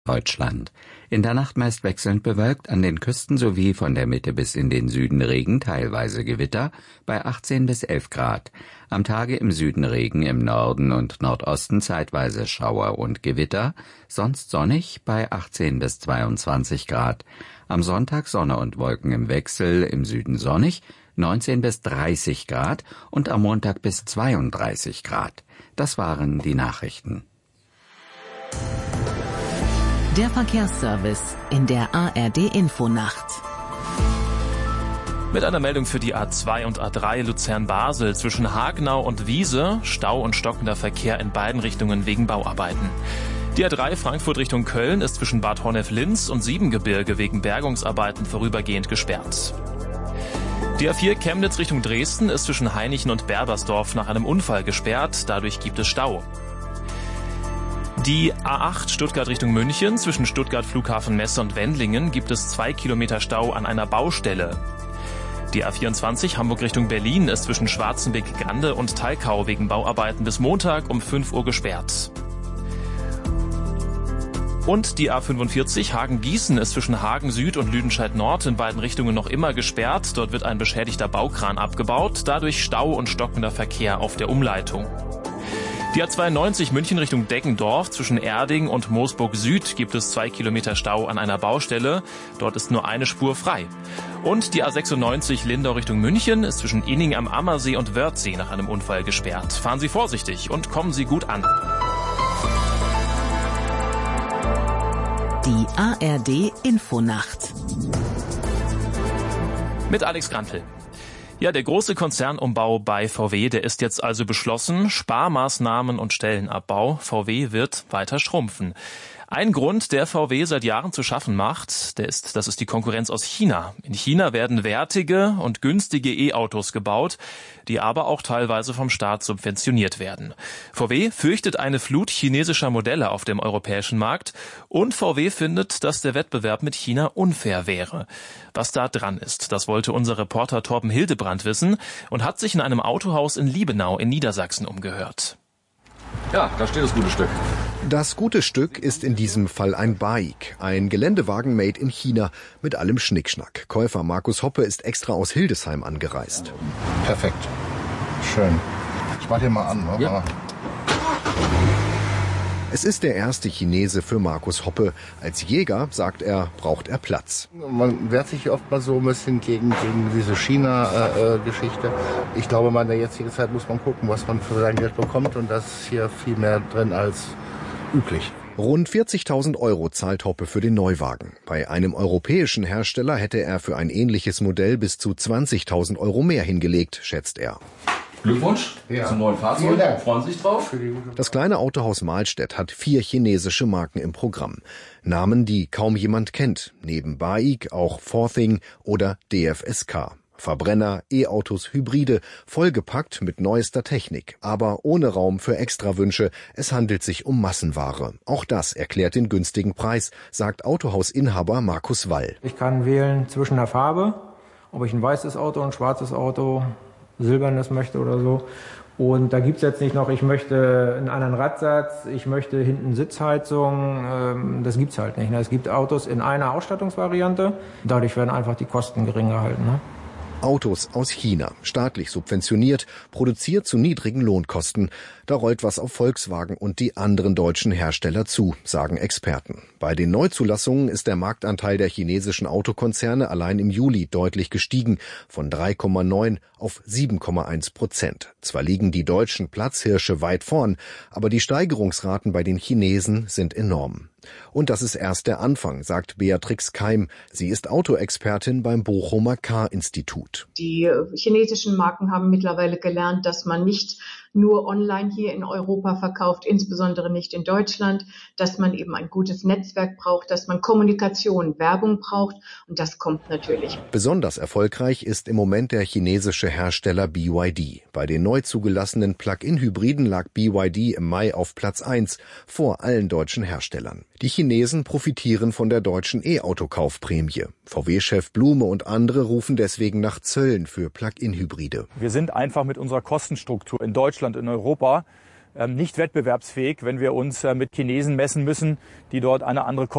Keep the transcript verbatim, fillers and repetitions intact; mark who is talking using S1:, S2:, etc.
S1: Deutschland. In der Nacht meist wechselnd bewölkt, an den Küsten sowie von der Mitte bis in den Süden Regen, teilweise Gewitter, bei achtzehn bis elf Grad. Am Tage im Süden Regen, im Norden und Nordosten zeitweise Schauer und Gewitter, sonst sonnig bei achtzehn bis zweiundzwanzig Grad. Am Sonntag Sonne und Wolken im Wechsel, im Süden sonnig, neunzehn bis dreißig Grad und am Montag bis zweiunddreißig Grad. Das waren die Nachrichten.
S2: Der Verkehrsservice in der A R D-Infonacht.
S3: Mit einer Meldung für die A zwei und A drei Luzern-Basel zwischen Hagenau und Wiese, Stau und stockender Verkehr in beiden Richtungen wegen Bauarbeiten. Die A drei Frankfurt Richtung Köln ist zwischen Bad Honnef-Linz und Siebengebirge wegen Bergungsarbeiten vorübergehend gesperrt. Die A vier Chemnitz Richtung Dresden ist zwischen Hainichen und Berbersdorf nach einem Unfall gesperrt, dadurch gibt es Stau. Die A acht Stuttgart Richtung München zwischen Stuttgart Flughafen Messe und Wendlingen gibt es zwei Kilometer Stau an einer Baustelle. Die A vierundzwanzig Hamburg Richtung Berlin ist zwischen Schwarzenbeck-Grande und Talkau wegen Bauarbeiten bis Montag um fünf Uhr gesperrt. Und die A fünfundvierzig Hagen-Gießen ist zwischen Hagen Süd und Lüdenscheid Nord in beiden Richtungen noch immer gesperrt. Dort wird ein beschädigter Baukran abgebaut, dadurch Stau und stockender Verkehr auf der Umleitung. Die A zweiundneunzig München Richtung Deggendorf zwischen Erding und Moosburg Süd gibt es zwei Kilometer Stau an einer Baustelle. Dort ist nur eine Spur frei. Und die A sechsundneunzig Lindau Richtung München ist zwischen Inning am Ammersee und Wörthsee nach einem Unfall gesperrt. Fahren Sie vorsichtig und kommen Sie gut an.
S2: Die A R D-Infonacht.
S3: Mit Alex Grantl. Ja, der große Konzernumbau bei V W, der ist jetzt also beschlossen. Sparmaßnahmen und Stellenabbau. V W wird weiter schrumpfen. Ein Grund, der V W seit Jahren zu schaffen macht, der ist, das ist die Konkurrenz aus China. In China werden wertige und günstige E-Autos gebaut, die aber auch teilweise vom Staat subventioniert werden. V W fürchtet eine Flut chinesischer Modelle auf dem europäischen Markt und V W findet, dass der Wettbewerb mit China unfair wäre. Was da dran ist, das wollte unser Reporter Torben Hildebrand wissen und hat sich in einem Autohaus in Liebenau in Niedersachsen umgehört.
S4: Ja, da steht das gute Stück.
S5: Das gute Stück ist in diesem Fall ein Baik, ein Geländewagen made in China mit allem Schnickschnack. Käufer Markus Hoppe ist extra aus Hildesheim angereist.
S6: Perfekt. Schön. Ich mach den mal an. Oder? Ja.
S5: Es ist der erste Chinese für Markus Hoppe. Als Jäger, sagt er, braucht er Platz.
S6: Man wehrt sich oft mal so ein bisschen gegen, gegen diese China-Geschichte. Äh, ich glaube, in der jetzigen Zeit muss man gucken, was man für sein Geld bekommt. Und das ist hier viel mehr drin als üblich.
S5: Rund vierzigtausend Euro zahlt Hoppe für den Neuwagen. Bei einem europäischen Hersteller hätte er für ein ähnliches Modell bis zu zwanzigtausend Euro mehr hingelegt, schätzt er.
S4: Glückwunsch ja. zum neuen Fahrzeug. Freuen Sie sich drauf?
S5: Das kleine Autohaus Mahlstedt hat vier chinesische Marken im Programm. Namen, die kaum jemand kennt. Neben Baik auch Forthing oder D F S K. Verbrenner, E-Autos, Hybride, vollgepackt mit neuester Technik, aber ohne Raum für Extrawünsche. Es handelt sich um Massenware. Auch das erklärt den günstigen Preis, sagt Autohausinhaber Markus Wall.
S7: Ich kann wählen zwischen der Farbe, ob ich ein weißes Auto, ein schwarzes Auto, silbernes möchte oder so. Und da gibt's jetzt nicht noch, ich möchte einen anderen Radsatz, ich möchte hinten Sitzheizung, das gibt's halt nicht. Es gibt Autos in einer Ausstattungsvariante, dadurch werden einfach die Kosten gering gehalten. Ne?
S5: Autos aus China, staatlich subventioniert, produziert zu niedrigen Lohnkosten. Da rollt was auf Volkswagen und die anderen deutschen Hersteller zu, sagen Experten. Bei den Neuzulassungen ist der Marktanteil der chinesischen Autokonzerne allein im Juli deutlich gestiegen, von drei Komma neun auf sieben Komma eins Prozent. Zwar liegen die deutschen Platzhirsche weit vorn, aber die Steigerungsraten bei den Chinesen sind enorm. Und das ist erst der Anfang, sagt Beatrix Keim. Sie ist Autoexpertin beim Bochumer Car-Institut.
S8: Die chinesischen Marken haben mittlerweile gelernt, dass man nicht nur online hier in Europa verkauft, insbesondere nicht in Deutschland, dass man eben ein gutes Netzwerk braucht, dass man Kommunikation, Werbung braucht und das kommt natürlich.
S5: Besonders erfolgreich ist im Moment der chinesische Hersteller B Y D. Bei den neu zugelassenen Plug-in-Hybriden lag B Y D im Mai auf Platz eins vor allen deutschen Herstellern. Die Chinesen profitieren von der deutschen E-Auto-Kaufprämie. V W-Chef Blume und andere rufen deswegen nach Zöllen für Plug-in-Hybride.
S9: Wir sind einfach mit unserer Kostenstruktur in Deutschland, in Europa, nicht wettbewerbsfähig, wenn wir uns mit Chinesen messen müssen, die dort eine andere